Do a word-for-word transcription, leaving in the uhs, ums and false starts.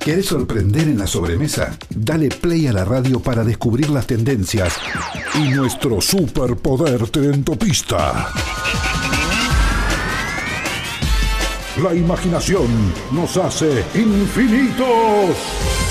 ¿Querés sorprender en la sobremesa? Dale play a la radio para descubrir las tendencias y nuestro superpoder trendopista. La imaginación nos hace infinitos.